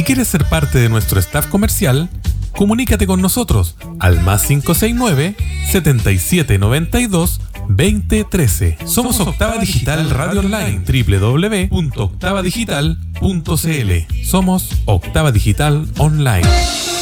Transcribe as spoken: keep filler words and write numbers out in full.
quieres ser parte de nuestro staff comercial, comunícate con nosotros al más cinco seis nueve, setenta y siete noventa y dos, veinte trece. Somos Octava Digital Radio Online, doble u doble u doble u punto octava digital punto c l. Somos Octava Digital Online.